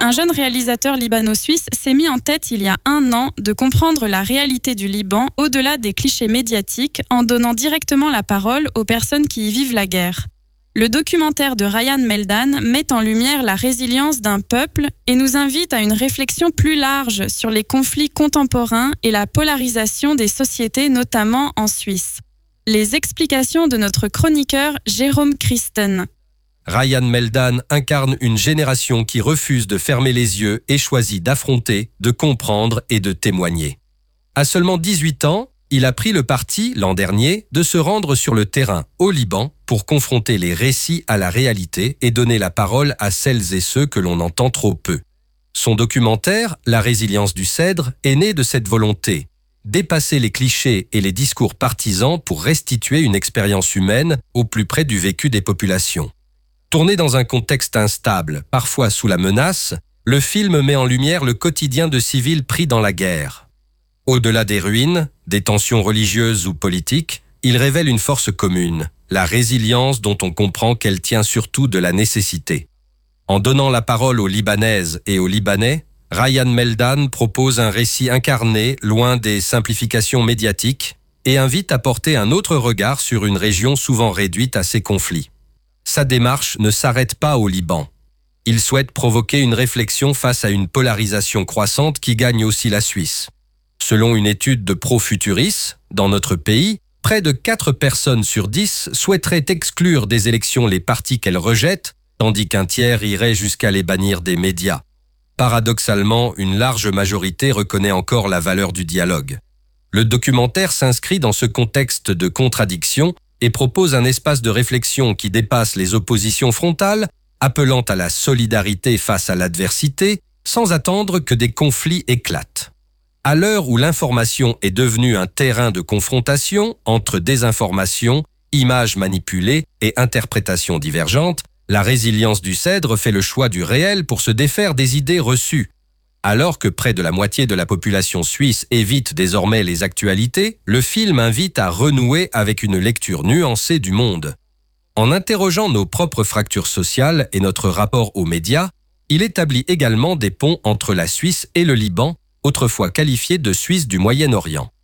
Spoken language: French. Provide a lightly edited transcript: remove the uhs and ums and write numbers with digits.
un jeune réalisateur libano-suisse s'est mis en tête il y a 1 an de comprendre la réalité du Liban au-delà des clichés médiatiques en donnant directement la parole aux personnes qui y vivent la guerre. Le documentaire de Ryan Meldan met en lumière la résilience d'un peuple et nous invite à une réflexion plus large sur les conflits contemporains et la polarisation des sociétés, notamment en Suisse. Les explications de notre chroniqueur Jérôme Christen. Ryan Meldan incarne une génération qui refuse de fermer les yeux et choisit d'affronter, de comprendre et de témoigner. À seulement 18 ans, il a pris le parti, l'an dernier, de se rendre sur le terrain, au Liban, pour confronter les récits à la réalité et donner la parole à celles et ceux que l'on entend trop peu. Son documentaire, La résilience du Cèdre, est né de cette volonté. Dépasser les clichés et les discours partisans pour restituer une expérience humaine au plus près du vécu des populations. Tourné dans un contexte instable, parfois sous la menace, le film met en lumière le quotidien de civils pris dans la guerre. Au-delà des ruines, des tensions religieuses ou politiques, il révèle une force commune, la résilience dont on comprend qu'elle tient surtout de la nécessité. En donnant la parole aux Libanaises et aux Libanais, Ryan Meldan propose un récit incarné, loin des simplifications médiatiques, et invite à porter un autre regard sur une région souvent réduite à ses conflits. Sa démarche ne s'arrête pas au Liban. Il souhaite provoquer une réflexion face à une polarisation croissante qui gagne aussi la Suisse. Selon une étude de Pro-Futuris, dans notre pays, près de 4 personnes sur 10 souhaiteraient exclure des élections les partis qu'elles rejettent, tandis qu'un tiers irait jusqu'à les bannir des médias. Paradoxalement, une large majorité reconnaît encore la valeur du dialogue. Le documentaire s'inscrit dans ce contexte de contradiction et propose un espace de réflexion qui dépasse les oppositions frontales, appelant à la solidarité face à l'adversité, sans attendre que des conflits éclatent. À l'heure où l'information est devenue un terrain de confrontation entre désinformation, images manipulées et interprétations divergentes, la résilience du Cèdre fait le choix du réel pour se défaire des idées reçues. Alors que près de la moitié de la population suisse évite désormais les actualités, le film invite à renouer avec une lecture nuancée du monde. En interrogeant nos propres fractures sociales et notre rapport aux médias, il établit également des ponts entre la Suisse et le Liban, autrefois qualifiés de Suisse du Moyen-Orient.